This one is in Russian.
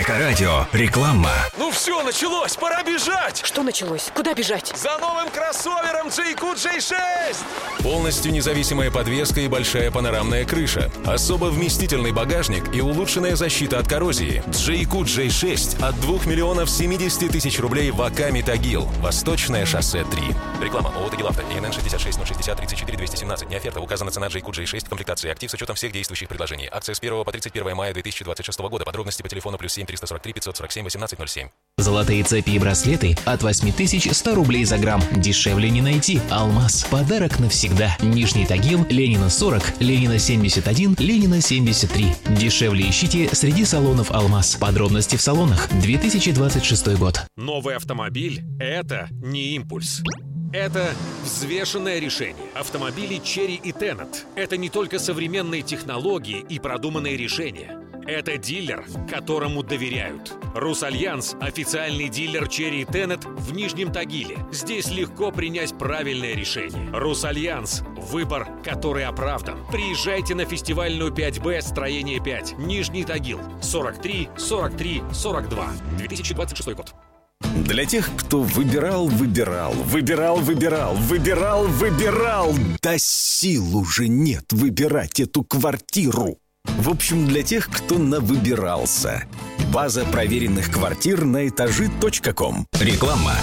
Авторадио. Реклама. Ну все, началось, пора бежать! Что началось? Куда бежать? За новым кроссовером JQ J6! Полностью независимая подвеска и большая панорамная крыша. Особо вместительный багажник и улучшенная защита от коррозии. JQ J6 от 2 миллионов 70 тысяч рублей в АК «Тагил». Восточное шоссе 3. Реклама ООО «Тагил Авто». ИНН 66 060 34 217. Не оферта. Указана цена JQ J6 в комплектации актив с учетом всех действующих предложений. Акция с 1 по 31 мая 2026 года. Подробности по телефону +7 343 547 1807. Золотые цепи и браслеты от 8100 рублей за грамм. Дешевле не найти. Алмаз. Подарок навсегда. Нижний Тагил, Ленина 40, Ленина 71, Ленина 73. Дешевле ищите среди салонов Алмаз. Подробности в салонах. 2026 год. Новый автомобиль – это не импульс. Это взвешенное решение. Автомобили Chery и Tenet – это не только современные технологии и продуманные решения. Это дилер, которому доверяют. Русальянс – официальный дилер Chery и Tenet в Нижнем Тагиле. Здесь легко принять правильное решение. Русальянс – выбор, который оправдан. Приезжайте на фестивальную 5Б строение 5. Нижний Тагил. 43 43 42. 2026 год. Для тех, кто выбирал, да сил уже нет выбирать эту квартиру. В общем, для тех, кто навыбирался. База проверенных квартир на этажи.ком. Реклама.